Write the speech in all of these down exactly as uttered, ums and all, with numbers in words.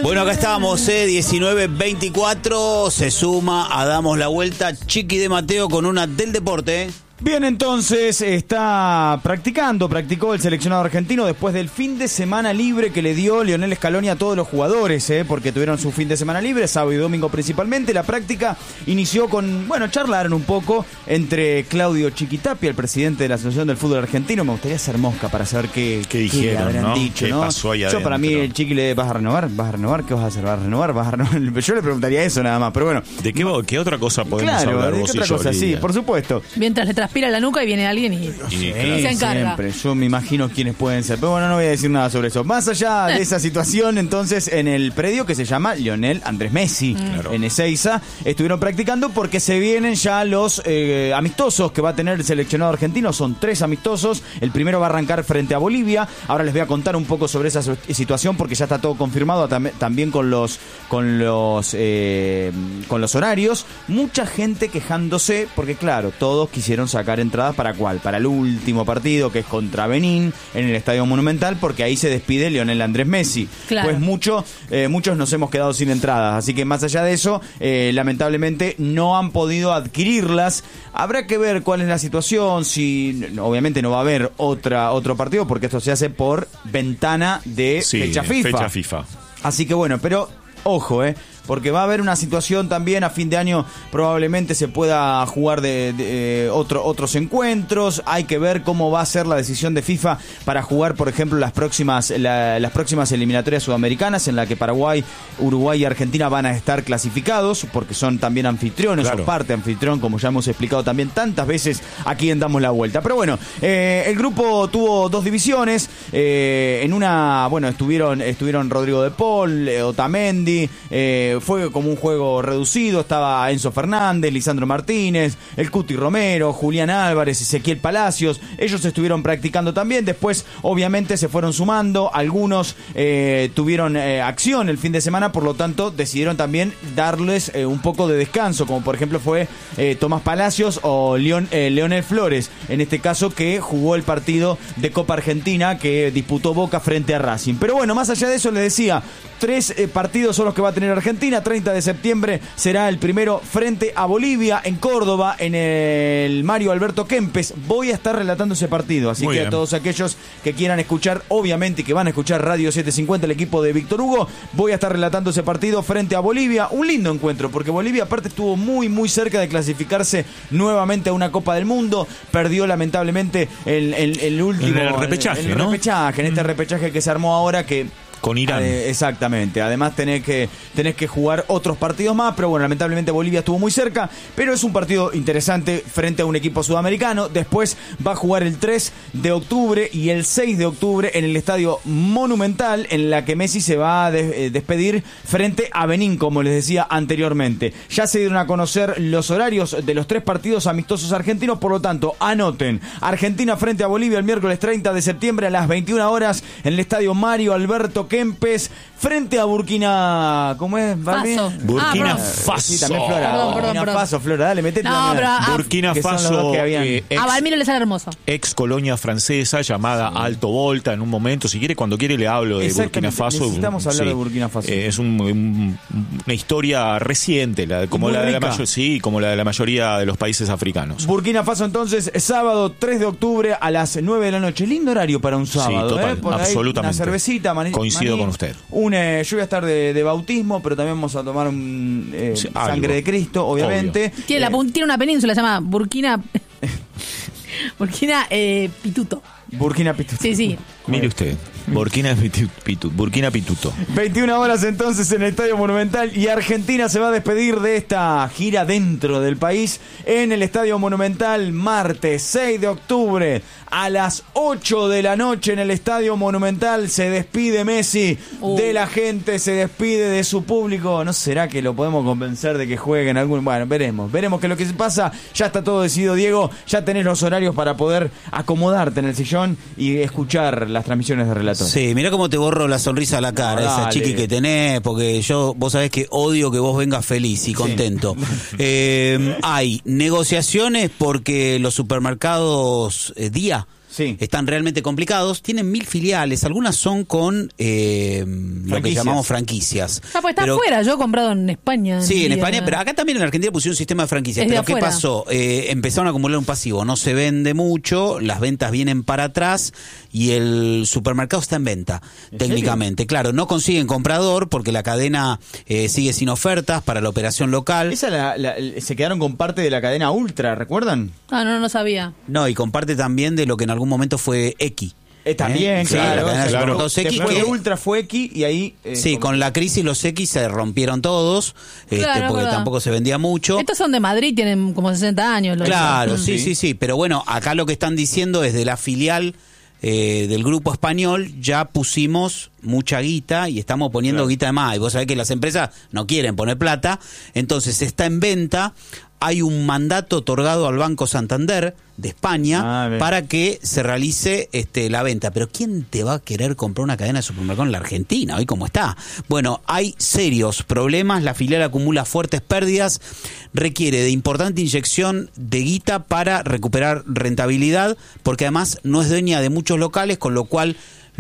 Bueno, acá estamos, eh, diecinueve veinticuatro, se suma a Damos la Vuelta Chiqui de Mateo con una del deporte. Bien, entonces está practicando, practicó el seleccionado argentino después del fin de semana libre que le dio Lionel Scaloni a todos los jugadores, eh, porque tuvieron su fin de semana libre, sábado y domingo principalmente. La práctica inició con, bueno, charlaron un poco entre Claudio Chiquitapia, el presidente de la Asociación del Fútbol Argentino. Me gustaría ser mosca para saber qué, ¿Qué dijeron, qué habrán ¿no? dicho, ¿Qué ¿no? pasó ahí Yo adentro? para mí el Chiqui le vas a renovar, vas a renovar, ¿qué vas a hacer? ¿Vas a renovar? ¿Vas a renovar? Yo le preguntaría eso nada más, pero bueno. ¿De qué, qué otra cosa podemos Claro, hablar ¿de vos qué y otra yo, cosa? Sí, Lidia? por supuesto. Mientras le transpira la nuca y viene alguien y, Y, y claro, se encarga. Siempre, yo me imagino quiénes pueden ser. Pero bueno, no voy a decir nada sobre eso. Más allá de esa situación, entonces, en el predio que se llama Lionel Andrés Messi, Claro. en Ezeiza, estuvieron practicando porque se vienen ya los eh, amistosos que va a tener el seleccionado argentino. Son tres amistosos. El primero va a arrancar frente a Bolivia. Ahora les voy a contar un poco sobre esa situación porque ya está todo confirmado tam- también con los con los eh, con los horarios. Mucha gente quejándose porque, claro, todos quisieron sacar entradas para ¿cuál? Para el último partido, que es contra Benín en el Estadio Monumental, porque ahí se despide Lionel Andrés Messi. Claro. Pues mucho, eh, muchos nos hemos quedado sin entradas, así que más allá de eso, eh, lamentablemente no han podido adquirirlas. Habrá que ver cuál es la situación, si obviamente no va a haber otra otro partido, porque esto se hace por ventana de Sí, fecha FIFA. fecha FIFA. Así que bueno, pero ojo, eh. Porque va a haber una situación también a fin de año, probablemente se pueda jugar de, de eh, otro, otros encuentros. Hay que ver cómo va a ser la decisión de FIFA para jugar, por ejemplo, las próximas la, las próximas eliminatorias sudamericanas, en la que Paraguay, Uruguay y Argentina van a estar clasificados, porque son también anfitriones, Claro. o parte anfitrión, como ya hemos explicado también tantas veces aquí en Damos la Vuelta. Pero bueno, eh, el grupo tuvo dos divisiones. Eh, en una, bueno, estuvieron, estuvieron Rodrigo de Paul, eh, Otamendi, eh, fue como un juego reducido, estaba Enzo Fernández, Lisandro Martínez, el Cuti Romero, Julián Álvarez, Ezequiel Palacios. Ellos estuvieron practicando también. Después obviamente se fueron sumando, algunos eh, tuvieron eh, acción el fin de semana, por lo tanto decidieron también darles eh, un poco de descanso, como por ejemplo fue eh, Tomás Palacios o León, eh, Leonel Flores, en este caso, que jugó el partido de Copa Argentina que disputó Boca frente a Racing. Pero bueno, más allá de eso, les decía, tres eh, partidos son los que va a tener Argentina. treinta de septiembre será el primero frente a Bolivia en Córdoba, en el Mario Alberto Kempes. Voy a estar relatando ese partido, así Muy que bien. a todos aquellos que quieran escuchar, obviamente que van a escuchar Radio setecientos cincuenta, el equipo de Víctor Hugo, voy a estar relatando ese partido frente a Bolivia. Un lindo encuentro, porque Bolivia aparte estuvo muy muy cerca de clasificarse nuevamente a una Copa del Mundo. Perdió lamentablemente el, el, el último En el repechaje, el, el ¿no? repechaje, en este repechaje que se armó ahora, que Con Irán. Eh, exactamente, además tenés que, tenés que jugar otros partidos más, pero bueno, lamentablemente Bolivia estuvo muy cerca, pero es un partido interesante frente a un equipo sudamericano. Después va a jugar el tres de octubre y el seis de octubre en el Estadio Monumental, en la que Messi se va a de, eh, despedir frente a Benín, como les decía anteriormente. Ya se dieron a conocer los horarios de los tres partidos amistosos argentinos, por lo tanto, anoten: Argentina frente a Bolivia el miércoles treinta de septiembre a las veintiuna horas en el Estadio Mario Alberto Kempes, frente a Burkina... ¿Cómo es, Barbie? Faso. Burkina Ah, perdón. Faso. Sí, también Flora. Perdón, perdón, Burkina perdón. Faso, Flora, dale, metete. No, también. pero a- Burkina que son los Faso, dos que habían. eh, ex, A Balmiro le sale hermoso. ex colonia francesa llamada Alto Volta. En un momento, si quiere, cuando quiere le hablo de Exactamente, Burkina Faso. necesitamos hablar de Burkina Faso. Eh, es un- un- una historia reciente, la- como muy la de la rica. mayo- sí, como la de la mayoría de los países africanos. Burkina Faso entonces, sábado tres de octubre a las nueve de la noche. Lindo horario para un sábado, Sí, total, ¿eh? Por ahí absolutamente. una cervecita, maní, Coincido maní, con usted. Un, eh, yo voy a estar de, de bautismo, pero también vamos a tomar un, eh, Sí, algo. sangre de Cristo, obviamente. Tiene, la, Eh, pun- tiene una península, se llama Burkina. Burkina eh, Pituto. Burkina Pituto. Sí, sí. Mire usted, Burkina Pitu- Pitu- Burkina Pituto. veintiuna horas entonces en el Estadio Monumental, y Argentina se va a despedir de esta gira dentro del país en el Estadio Monumental martes seis de octubre a las ocho de la noche en el Estadio Monumental. Se despide Messi Uh. de la gente, se despide de su público. ¿No será que lo podemos convencer de que jueguen algún? Bueno, veremos, veremos qué es lo que se pasa. Ya está todo decidido, Diego, ya tenés los horarios para poder acomodarte en el sillón y escuchar las transmisiones de Relator. Sí, mirá cómo te borro la sonrisa a la cara, Dale. esa chiqui que tenés, porque yo, vos sabés que odio que vos vengas feliz y contento. Eh, hay negociaciones porque los supermercados eh, Día Sí. están realmente complicados. Tienen mil filiales, algunas son con eh, lo que llamamos franquicias. Ah, pues está Pero- afuera, yo he comprado en España. Sí, en y, España, eh, pero acá también en Argentina pusieron un sistema de franquicias. Es de Pero ¿qué afuera. pasó? Eh, empezaron a acumular un pasivo, no se vende mucho, las ventas vienen para atrás y el supermercado está en venta, ¿En técnicamente. Claro, no consiguen comprador porque la cadena eh, sigue sin ofertas para la operación local. Esa la- la- se quedaron con parte de la cadena Ultra, ¿recuerdan? Ah, no, no sabía. No, y comparte también de lo que en algún momento fue X. Eh, también, Sí, claro. la cadena de claro. supermercados X, Después que- de Ultra fue X y ahí... eh, Sí, como- con la crisis los X se rompieron todos, este, Claro, porque verdad. tampoco se vendía mucho. Estos son de Madrid, tienen como sesenta años. los- Claro, Mm. sí, Sí. sí, sí. Pero bueno, acá lo que están diciendo es de la filial eh, del grupo español, ya pusimos mucha guita y estamos poniendo Claro. guita de más. Y vos sabés que las empresas no quieren poner plata, entonces está en venta. Hay un mandato otorgado al Banco Santander de España Ah, bien. para que se realice este, la venta. Pero ¿quién te va a querer comprar una cadena de supermercado en la Argentina? Hoy cómo está. Bueno, hay serios problemas. La filial acumula fuertes pérdidas. Requiere de importante inyección de guita para recuperar rentabilidad, porque además no es dueña de muchos locales, con lo cual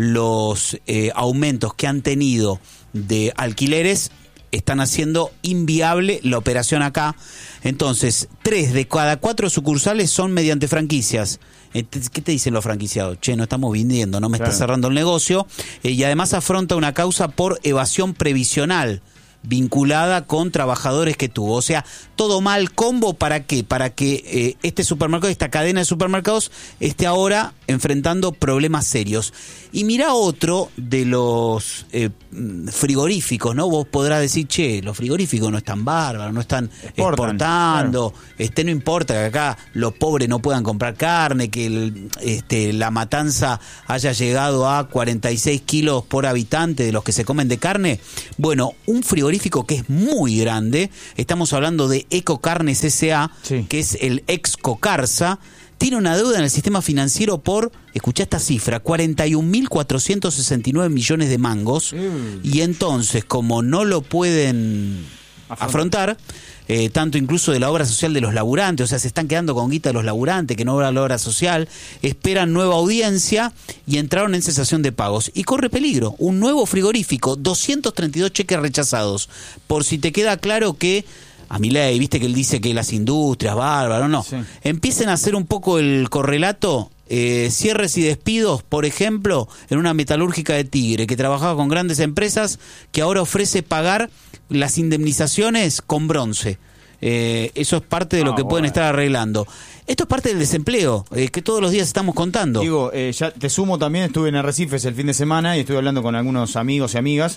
los eh, aumentos que han tenido de alquileres están haciendo inviable la operación acá. Entonces, tres de cada cuatro sucursales son mediante franquicias. Entonces, ¿qué te dicen los franquiciados? Che, no estamos vendiendo, no me Claro. está cerrando el negocio. Eh, y además afronta una causa por evasión previsional vinculada con trabajadores que tuvo. O sea, todo mal combo, ¿para qué? Para que eh, este supermercado, esta cadena de supermercados esté ahora enfrentando problemas serios. Y mira otro de los eh, frigoríficos, ¿no? Vos podrás decir, che, los frigoríficos no están bárbaros, no están Exportan, exportando, este no importa que acá los pobres no puedan comprar carne, que el, este, la matanza haya llegado a cuarenta y seis kilos por habitante de los que se comen de carne. Bueno, un frigorífico que es muy grande, estamos hablando de Ecocarnes S A, Sí. que es el ex Cocarsa, tiene una deuda en el sistema financiero por, escuchá esta cifra, cuarenta y un mil cuatrocientos sesenta y nueve millones de mangos. Mm. Y entonces, como no lo pueden afrontar, eh, tanto incluso de la obra social de los laburantes, o sea, se están quedando con guita de los laburantes que no obran la obra social, esperan nueva audiencia y entraron en cesación de pagos. Y corre peligro, un nuevo frigorífico, doscientos treinta y dos cheques rechazados. Por si te queda claro que a Milei, viste que él dice que las industrias, bárbaro, no. Sí. Empiecen a hacer un poco el correlato, eh, cierres y despidos, por ejemplo, en una metalúrgica de Tigre, que trabajaba con grandes empresas, que ahora ofrece pagar las indemnizaciones con bronce. Eh, eso es parte de lo Ah, que pueden bueno. estar arreglando. Esto es parte del desempleo, eh, que todos los días estamos contando. Digo, eh, ya te sumo también, estuve en Arrecifes el fin de semana y estuve hablando con algunos amigos y amigas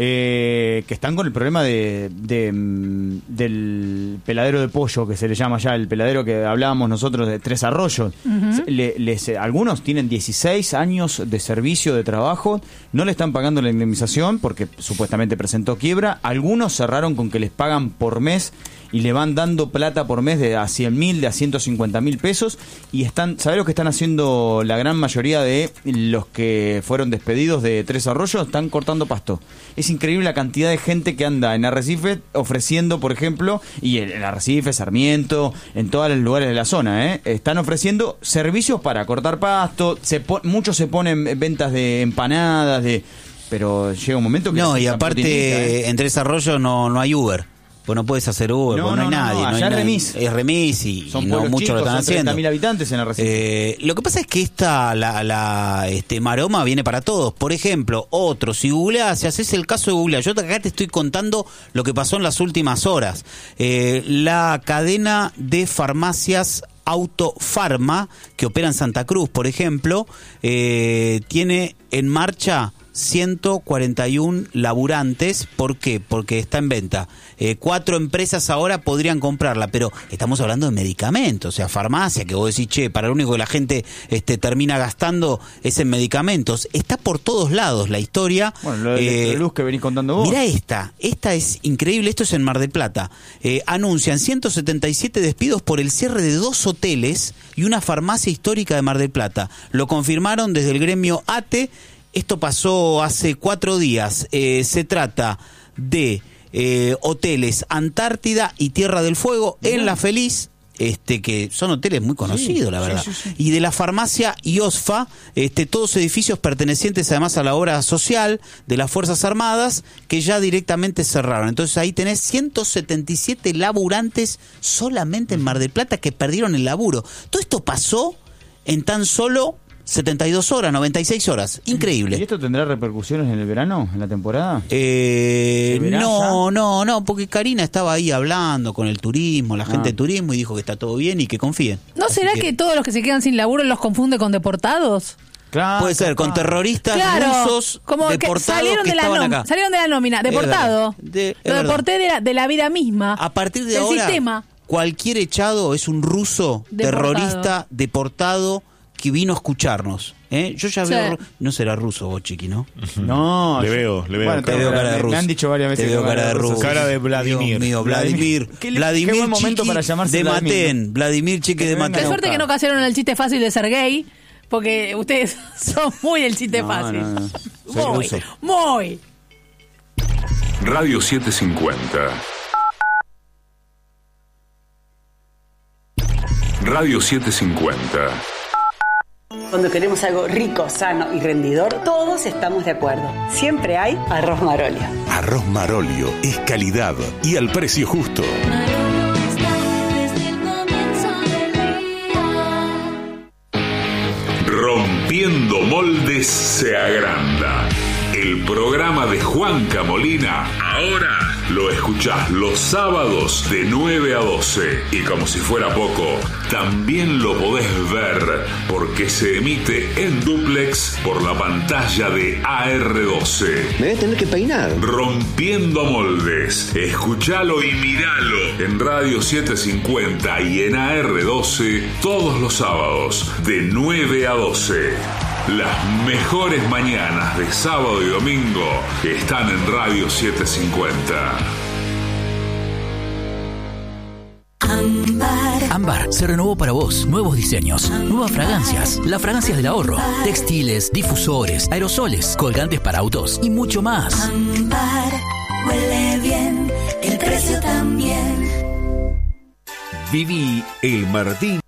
eh, que están con el problema de, de, mm, del peladero de pollo, que se le llama ya, el peladero que hablábamos nosotros de Tres Arroyos. Se- le- les, eh, algunos tienen dieciséis años de servicio de trabajo, no le están pagando la indemnización porque supuestamente presentó quiebra, algunos cerraron con que les pagan por mes y le van dando plata por mes de a cien mil, de a ciento cincuenta mil pesos y están, ¿sabés lo que están haciendo la gran mayoría de los que fueron despedidos de Tres Arroyos? Están cortando pasto. Es increíble la cantidad de gente que anda en Arrecife ofreciendo, por ejemplo, y en Arrecife, Sarmiento, en todos los lugares de la zona, ¿eh? Están ofreciendo servicios para cortar pasto, se po- muchos se ponen ventas de empanadas, de pero llega un momento que... No, la y cosa aparte, proteínica, ¿eh? en Tres Arroyos no, no hay Uber. Pues no puedes hacer Uber, No, porque no, no, hay no, nadie. no, no hay allá es nadie. remis. Es remis y, Son y no pueblos muchos chicos, lo están son treinta haciendo. mil habitantes en Arrecife. Eh, lo que pasa es que esta, la, la este, maroma viene para todos. Por ejemplo, otro, si googleas, si haces el caso de googlear, yo acá te estoy contando lo que pasó en las últimas horas. Eh, la cadena de farmacias Autofarma, que opera en Santa Cruz, por ejemplo, eh, tiene en marcha ciento cuarenta y uno laburantes. ¿Por qué? Porque está en venta. Eh, cuatro empresas ahora podrían comprarla, pero estamos hablando de medicamentos, o sea, farmacia, que vos decís, che, para lo único que la gente este, termina gastando es en medicamentos. Está por todos lados la historia. Bueno, lo de Electroluz que venís contando vos. Mirá esta, esta es increíble, esto es en Mar del Plata. Eh, anuncian ciento setenta y siete despidos por el cierre de dos hoteles y una farmacia histórica de Mar del Plata. Lo confirmaron desde el gremio ATE. Esto pasó hace cuatro días. Eh, se trata de eh, hoteles Antártida y Tierra del Fuego en La Feliz, este que son hoteles muy conocidos, Sí, la verdad. sí, sí, sí. Y de la farmacia IOSFA, este, todos edificios pertenecientes además a la obra social de las Fuerzas Armadas, que ya directamente cerraron. Entonces ahí tenés ciento setenta y siete laburantes solamente en Mar del Plata que perdieron el laburo. Todo esto pasó en tan solo setenta y dos horas, noventa y seis horas. Increíble. ¿Y esto tendrá repercusiones en el verano, en la temporada? Eh, ¿Se verá no, ya? no, no, porque Karina estaba ahí hablando con el turismo, la Ah. gente de turismo, y dijo que está todo bien y que confíen. ¿No Así será que... todos los que se quedan sin laburo los confunde con deportados? Claro, Puede ser, con capaz. terroristas Claro, rusos como que deportados salieron que de la estaban nom- acá. salieron de la nómina, Es deportado. verdad. De- es Lo verdad. deporté de la, de la vida misma. A partir de del ahora, sistema. cualquier echado es un ruso Deportado. terrorista deportado que vino a escucharnos. ¿eh? Yo ya Sí. veo... No será ruso vos, Chiqui, ¿no? No, Le yo- veo, le veo. Bueno, Te tengo veo cara de me- ruso. Me han dicho varias veces Te que veo cara de ruso. Cara de Vladimir. Dios mío, Vladimir. Qué li- Vladimir, qué buen momento Chiqui para llamarse de Vladimir, Matén. Vladimir Chiqui Que de venga Matén. Qué suerte que no cayeron en el chiste fácil de ser gay, porque ustedes son muy del chiste No, fácil. no, no. Soy Muy, ruso. muy. Radio setecientos cincuenta. Radio setecientos cincuenta. Cuando queremos algo rico, sano y rendidor, todos estamos de acuerdo. Siempre hay arroz Marolio. Arroz Marolio es calidad y al precio justo. Marolio está desde el comienzo del día. Rompiendo moldes se agranda. El programa de Juanca Molina ahora lo escuchás los sábados de nueve a doce. Y como si fuera poco, también lo podés ver porque se emite en dúplex por la pantalla de A R doce. Me voy a tener que peinar. Rompiendo moldes. Escuchalo y miralo en Radio setecientos cincuenta y en A R doce todos los sábados de nueve a doce. Las mejores mañanas de sábado y domingo están en Radio setecientos cincuenta. Ámbar. Ámbar se renovó para vos. Nuevos diseños, nuevas fragancias, las fragancias del ahorro, textiles, difusores, aerosoles, colgantes para autos y mucho más. Ámbar. Huele bien, el precio también. Viví el Martín.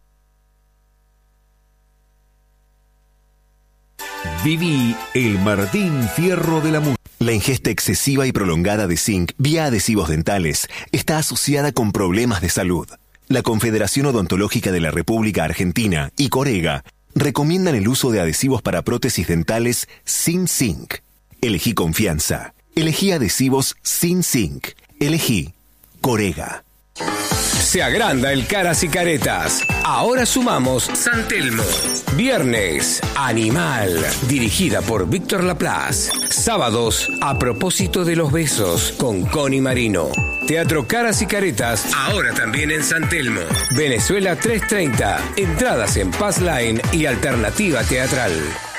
Viví el Martín Fierro de la Música. La ingesta excesiva y prolongada de zinc vía adhesivos dentales está asociada con problemas de salud. La Confederación Odontológica de la República Argentina y Corega recomiendan el uso de adhesivos para prótesis dentales sin zinc. Elegí confianza. Elegí adhesivos sin zinc. Elegí Corega. Se agranda el Caras y Caretas. Ahora sumamos San Telmo. Viernes, Animal, dirigida por Víctor Laplace. Sábados, A propósito de los besos, con Connie Marino. Teatro Caras y Caretas, ahora también en San Telmo. Venezuela trescientos treinta. Entradas en Pass Line y Alternativa Teatral.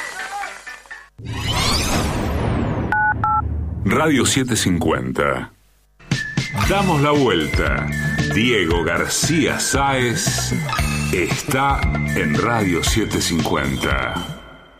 Radio setecientos cincuenta. Damos la vuelta. Diego García Sáez está en Radio setecientos cincuenta.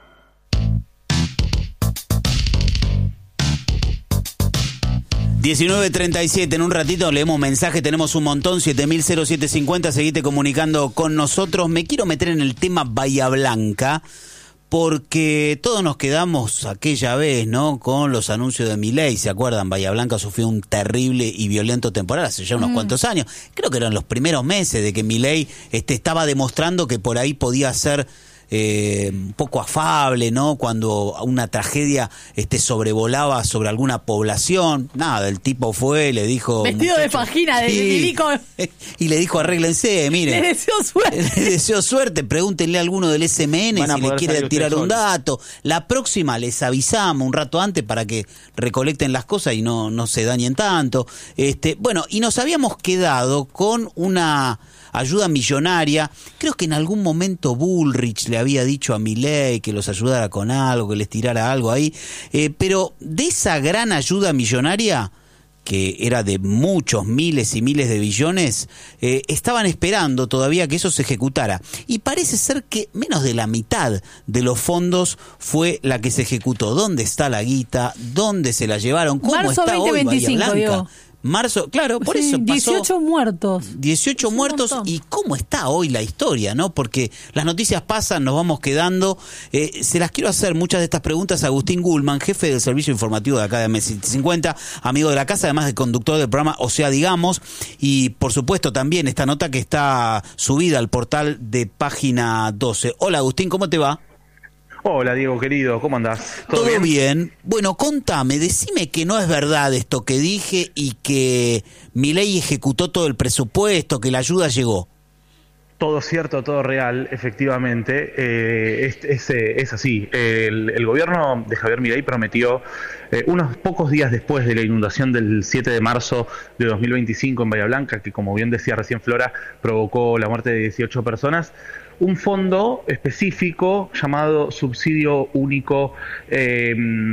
diecinueve treinta y siete, en un ratito leemos mensaje, tenemos un montón, siete mil setecientos cincuenta, seguite comunicando con nosotros. Me quiero meter en el tema Bahía Blanca, porque todos nos quedamos aquella vez, ¿no?, con los anuncios de Milei. ¿Se acuerdan? Bahía Blanca sufrió un terrible y violento temporal hace ya unos mm. cuantos años. Creo que eran los primeros meses de que Milei este, estaba demostrando que por ahí podía ser eh, un poco afable, ¿no?, cuando una tragedia este, sobrevolaba sobre alguna población. Nada, el tipo fue, le dijo... Vestido de fajina, de sí, milico. Y le dijo, arréglense, miren. Le deseó suerte. Le deseó suerte, pregúntenle a alguno del S M N si le quiere tirar un dato. La próxima les avisamos un rato antes para que recolecten las cosas y no, no se dañen tanto. Este, bueno, y nos habíamos quedado con una ayuda millonaria. Creo que en algún momento Bullrich le había dicho a Milei que los ayudara con algo, que les tirara algo ahí. Eh, pero de esa gran ayuda millonaria, que era de muchos miles y miles de billones, eh, estaban esperando todavía que eso se ejecutara. Y parece ser que menos de la mitad de los fondos fue la que se ejecutó. ¿Dónde está la guita? ¿Dónde se la llevaron? ¿Cómo Marzo está veinte veinticinco, hoy Bahía Blanca? Diego. Marzo, claro, por Sí, eso pasó. dieciocho muertos. dieciocho Es un muertos. montón. ¿Y cómo está hoy la historia, no? Porque las noticias pasan, nos vamos quedando. Eh, se las quiero hacer muchas de estas preguntas a Agustín Gulman, jefe del servicio informativo de acá de M setecientos cincuenta, amigo de la casa, además de conductor del programa O sea, digamos. Y por supuesto también esta nota que está subida al portal de Página doce. Hola Agustín, ¿cómo te va? Hola Diego querido, ¿cómo andás? ¿Todo, ¿Todo bien? bien? Bueno, contame, decime que no es verdad esto que dije y que Milei ejecutó todo el presupuesto, que la ayuda llegó. Todo cierto, todo real, efectivamente, eh, es, es, es así. El, el gobierno de Javier Milei prometió, eh, unos pocos días después de la inundación del siete de marzo de dos mil veinticinco en Bahía Blanca, que como bien decía recién Flora, provocó la muerte de dieciocho personas, un fondo específico llamado Subsidio Único, eh,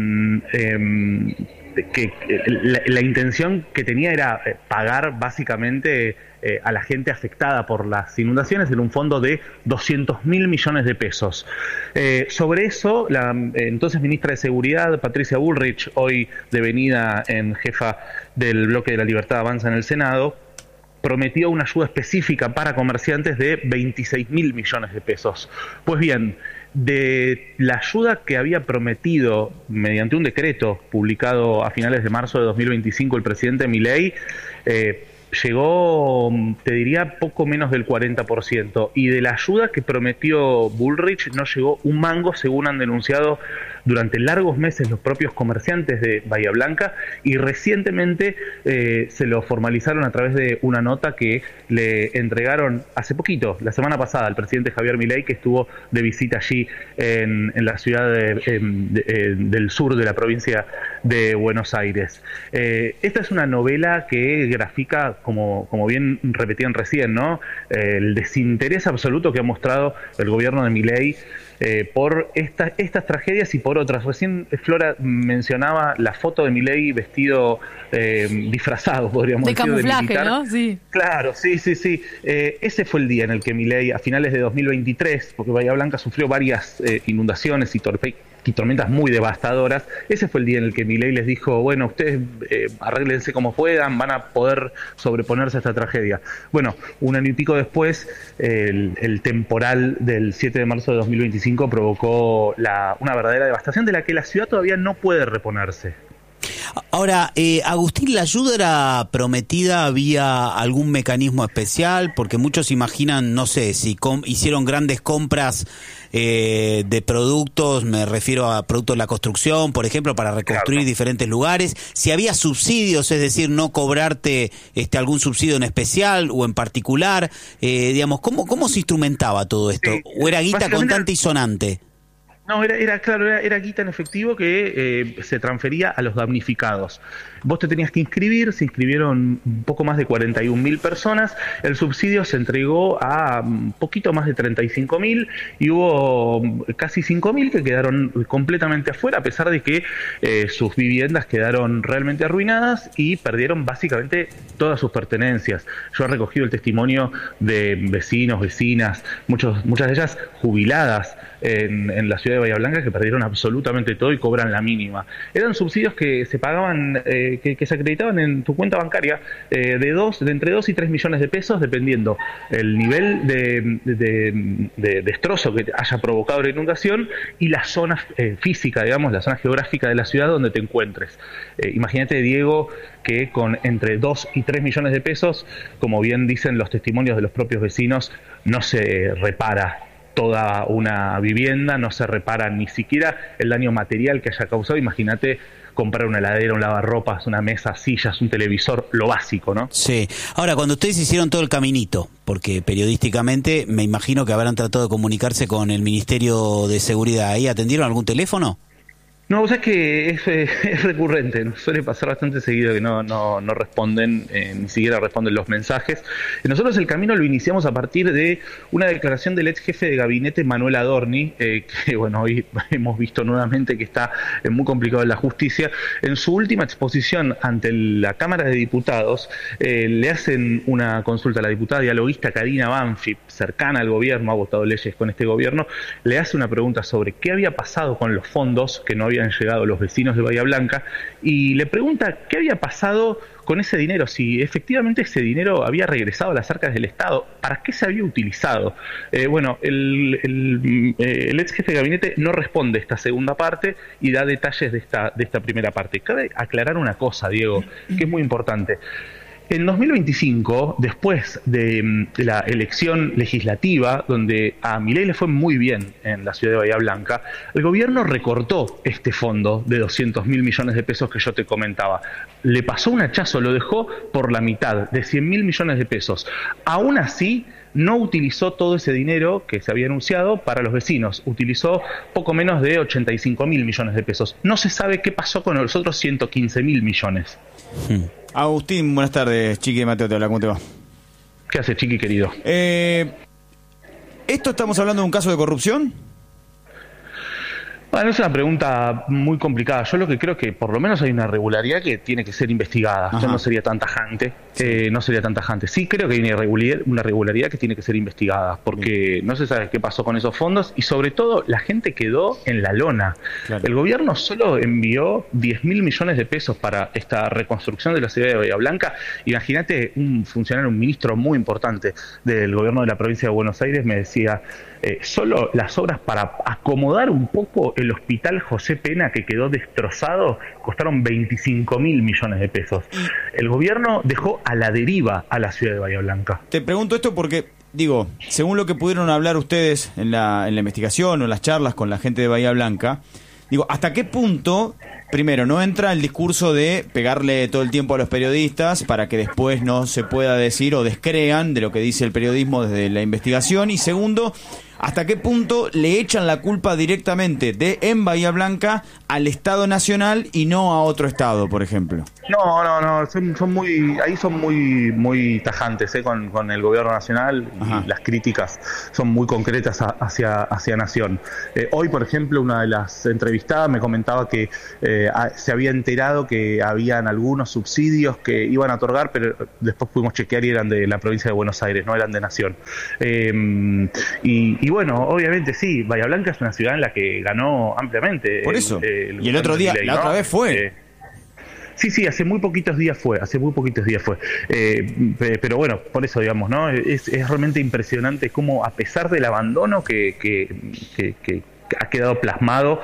eh, que la, la intención que tenía era pagar básicamente eh, a la gente afectada por las inundaciones en un fondo de doscientos mil millones de pesos. Eh, sobre eso, la eh, entonces ministra de Seguridad, Patricia Bullrich, hoy devenida en jefa del Bloque de la Libertad Avanza en el Senado, prometió una ayuda específica para comerciantes de veintiséis mil millones de pesos. Pues bien, de la ayuda que había prometido mediante un decreto publicado a finales de marzo de dos mil veinticinco el presidente Milei, eh, llegó, te diría, poco menos del cuarenta por ciento. Y de la ayuda que prometió Bullrich no llegó un mango, según han denunciado durante largos meses los propios comerciantes de Bahía Blanca, y recientemente eh, se lo formalizaron a través de una nota que le entregaron hace poquito, la semana pasada, al presidente Javier Milei, que estuvo de visita allí en, en la ciudad de, en, de, en, del sur de la provincia de Buenos Aires. Eh, esta es una novela que grafica, como, como bien repetían recién, ¿no?, eh, el desinterés absoluto que ha mostrado el gobierno de Milei Eh, por esta, estas tragedias y por otras. Recién Flora mencionaba la foto de Milei vestido, eh, disfrazado, podríamos de decir, camuflaje, de militar. ¿no? Sí. Claro, sí, sí, sí. Eh, ese fue el día en el que Milei, a finales de dos mil veintitrés, porque Bahía Blanca sufrió varias eh, inundaciones y torpe y tormentas muy devastadoras, ese fue el día en el que Milei les dijo, bueno, ustedes eh, arréglense como puedan, van a poder sobreponerse a esta tragedia. Bueno, un año y pico después, el, el temporal del siete de marzo de dos mil veinticinco provocó la, una verdadera devastación de la que la ciudad todavía no puede reponerse. Ahora, eh, Agustín, ¿la ayuda era prometida vía algún mecanismo especial? Porque muchos imaginan, no sé, si com- hicieron grandes compras eh, de productos, me refiero a productos de la construcción, por ejemplo, para reconstruir claro. diferentes lugares. Si había subsidios, es decir, no cobrarte este algún subsidio en especial o en particular, eh, digamos, ¿cómo, cómo se instrumentaba todo esto? Sí, ¿o era guita contante y sonante? No, era, era claro, era, era guita en efectivo que eh, se transfería a los damnificados. Vos te tenías que inscribir, se inscribieron un poco más de cuarenta y un mil personas, el subsidio se entregó a un poquito más de treinta y cinco mil y hubo casi cinco mil que quedaron completamente afuera, a pesar de que eh, sus viviendas quedaron realmente arruinadas y perdieron básicamente todas sus pertenencias. Yo he recogido el testimonio de vecinos, vecinas, muchos, muchas de ellas jubiladas en, en la ciudad de Bahía Blanca, que perdieron absolutamente todo y cobran la mínima. Eran subsidios que se pagaban, eh, que, que se acreditaban en tu cuenta bancaria eh, de dos, de entre dos y tres millones de pesos, dependiendo el nivel de, de, de, de destrozo que haya provocado la inundación y la zona eh, física, digamos, la zona geográfica de la ciudad donde te encuentres. Eh, imagínate, Diego, que con entre dos y tres millones de pesos, como bien dicen los testimonios de los propios vecinos, no se repara toda una vivienda, no se repara ni siquiera el daño material que haya causado. Imagínate comprar una heladera, un lavarropas, una mesa, sillas, un televisor, lo básico, ¿no? Sí. Ahora, cuando ustedes hicieron todo el caminito, porque periodísticamente me imagino que habrán tratado de comunicarse con el Ministerio de Seguridad, ¿ahí atendieron algún teléfono? No, o sea, es que es, eh, es recurrente, nos suele pasar bastante seguido que no, no, no responden, eh, ni siquiera responden los mensajes. Nosotros el camino lo iniciamos a partir de una declaración del ex jefe de gabinete Manuel Adorni, eh, que bueno, hoy hemos visto nuevamente que está eh, muy complicado en la justicia. En su última exposición ante la Cámara de Diputados, eh, le hacen una consulta a la diputada dialoguista Karina Banfi, cercana al gobierno, ha votado leyes con este gobierno, le hace una pregunta sobre qué había pasado con los fondos que no había habían llegado los vecinos de Bahía Blanca, y le pregunta qué había pasado con ese dinero, si efectivamente ese dinero había regresado a las arcas del Estado, ¿para qué se había utilizado? Eh, bueno, el, el, el ex jefe de gabinete no responde esta segunda parte y da detalles de esta, de esta primera parte. Cabe aclarar una cosa, Diego, que es muy importante. En dos mil veinticinco, después de, de la elección legislativa, donde a Milei le fue muy bien en la ciudad de Bahía Blanca, el gobierno recortó este fondo de doscientos mil millones de pesos que yo te comentaba. Le pasó un hachazo, lo dejó por la mitad, de cien mil millones de pesos. Aún así, no utilizó todo ese dinero que se había anunciado para los vecinos. Utilizó poco menos de ochenta y cinco mil millones de pesos. No se sabe qué pasó con los otros ciento quince mil millones. Hmm. Agustín, buenas tardes. Chiqui de Mateo te habla, ¿cómo te va? ¿Qué hace, Chiqui, querido? Eh, ¿Esto estamos hablando de un caso de corrupción? Bueno, es una pregunta muy complicada. Yo lo que creo es que por lo menos hay una irregularidad que tiene que ser investigada. Ajá. Yo no sería tan tajante. Sí. Eh, no sería tan tajante. Sí creo que hay una irregularidad, una irregularidad que tiene que ser investigada, porque Bien. no se sabe qué pasó con esos fondos y sobre todo la gente quedó en la lona. Claro. El gobierno solo envió diez mil millones de pesos para esta reconstrucción de la ciudad de Bahía Blanca. Imagínate, un funcionario, un ministro muy importante del gobierno de la provincia de Buenos Aires me decía, eh, solo las obras para acomodar un poco el hospital José Pena, que quedó destrozado, costaron veinticinco mil millones de pesos. El gobierno dejó a la deriva a la ciudad de Bahía Blanca. Te pregunto esto porque, digo, según lo que pudieron hablar ustedes en la, en la investigación o en las charlas con la gente de Bahía Blanca, digo, ¿hasta qué punto, primero, no entra el discurso de pegarle todo el tiempo a los periodistas para que después no se pueda decir o descrean de lo que dice el periodismo desde la investigación? Y segundo, ¿hasta qué punto le echan la culpa directamente de en Bahía Blanca al Estado Nacional y no a otro Estado, por ejemplo? No, no, no, son, son muy, ahí son muy, muy tajantes, ¿eh? con, con el gobierno nacional. Ajá. Y las críticas son muy concretas a, hacia, hacia Nación. Eh, hoy, por ejemplo, una de las entrevistadas me comentaba que eh, a, se había enterado que habían algunos subsidios que iban a otorgar, pero después pudimos chequear y eran de la provincia de Buenos Aires, no eran de Nación. Eh, y, y bueno, obviamente sí, Bahía Blanca es una ciudad en la que ganó ampliamente. Por eso. El, el y el otro día, Milei, la ¿no? otra vez fue. Eh, Sí, sí, hace muy poquitos días fue, hace muy poquitos días fue. Eh, pero bueno, por eso, digamos, ¿no? Es, es realmente impresionante cómo, a pesar del abandono que, que, que, que ha quedado plasmado,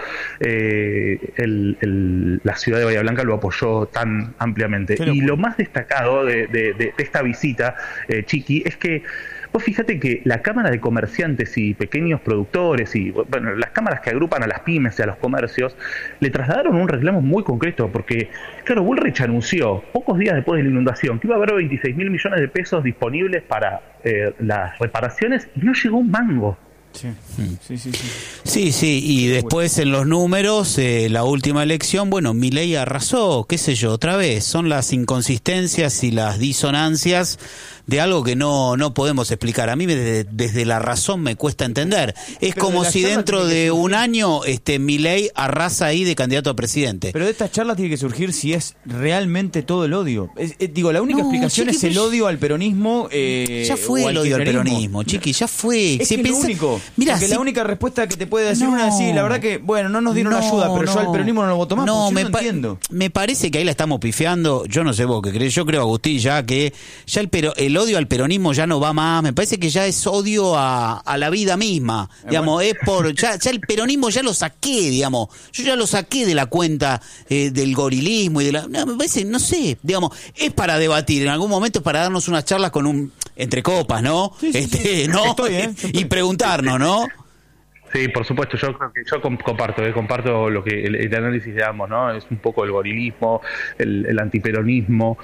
eh, el, el, la ciudad de Bahía Blanca lo apoyó tan ampliamente. Y lo más destacado de, de, de esta visita, eh, Chiqui, es que vos fíjate que la Cámara de Comerciantes y Pequeños Productores y bueno, las cámaras que agrupan a las pymes y a los comercios le trasladaron un reclamo muy concreto, porque claro, Bullrich anunció pocos días después de la inundación que iba a haber veintiséis mil millones de pesos disponibles para eh, las reparaciones y no llegó un mango. Sí, sí, sí, sí. Sí, sí, y después en los números, eh, la última elección, bueno, Milei arrasó, qué sé yo, otra vez, son las inconsistencias y las disonancias de algo que no no podemos explicar. A mí desde, desde la razón me cuesta entender. Es Pero como de si dentro de un año este Milei arrasa ahí de candidato a presidente. Pero de esta charla tiene que surgir si es realmente todo el odio. Es, es, digo, la única no, explicación chiqui, es el odio al peronismo. Eh, ya fue el odio al peronismo, Chiqui, ya fue. Es que es lo único. Mirá, porque si, la única respuesta que te puede decir no, una es sí, la verdad que, bueno, no nos dieron no, ayuda, pero no, yo al peronismo no lo voto más, no, pues, me, no pa entiendo. Me parece que ahí la estamos pifiando. Yo no sé vos qué crees. Yo creo, Agustín, ya que ya el, pero, el odio al peronismo ya no va más. Me parece que ya es odio a, a la vida misma. Eh, digamos, bueno. es por ya, ya el peronismo ya lo saqué, digamos. Yo ya lo saqué de la cuenta eh, del gorilismo y de la. No, me parece, no sé, digamos, es para debatir. En algún momento es para darnos unas charlas con un entre copas, ¿no? Sí, sí, este, sí. ¿no? Estoy, ¿eh? Y preguntarnos, ¿no? Sí, por supuesto, yo creo que yo comparto, eh, comparto lo que el, el análisis de ambos, ¿no? Es un poco el gorilismo, el, el antiperonismo,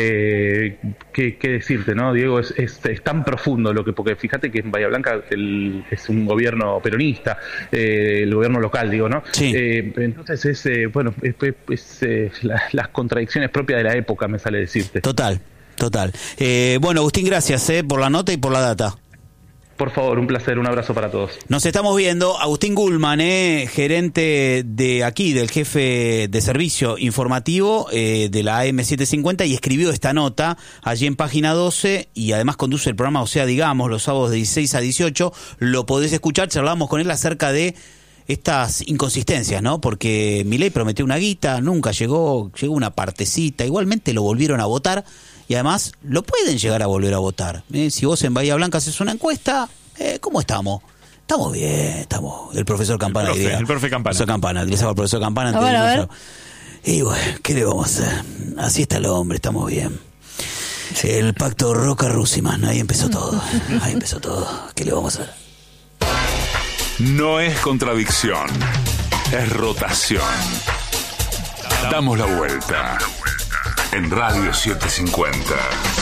eh, ¿qué, qué decirte, ¿no? Diego, es, es, es tan profundo lo que, porque fíjate que en Bahía Blanca el, es un gobierno peronista, eh, el gobierno local, digo, ¿no? Sí. Eh, entonces es, eh, bueno, es, es, es eh, la, las contradicciones propias de la época, me sale decirte. Total, total. Eh, bueno, Agustín, gracias eh, por la nota y por la data. Por favor, un placer, un abrazo para todos. Nos estamos viendo. Agustín Gulman, eh, gerente de aquí, del jefe de servicio informativo eh, de la A M setecientos cincuenta, y escribió esta nota allí en página doce, y además conduce el programa, o sea, digamos, los sábados de dieciséis a dieciocho. Lo podés escuchar, charlamos con él acerca de estas inconsistencias, ¿no? Porque Milei prometió una guita, nunca llegó, llegó una partecita, igualmente lo volvieron a votar y además lo pueden llegar a volver a votar. ¿eh? Si vos en Bahía Blanca haces una encuesta, eh, ¿cómo estamos? Estamos bien, estamos. El profesor Campana. El profe, diría. el profe Campana. El profesor Campana, utilizaba el profesor Campana. A ver, a ver. Y bueno, ¿qué le vamos a hacer? Así está el hombre, estamos bien. El pacto Roca-Rusiman, ahí empezó todo. Ahí empezó todo. ¿Qué le vamos a hacer? No es contradicción, es rotación. Damos la vuelta en Radio setecientos cincuenta.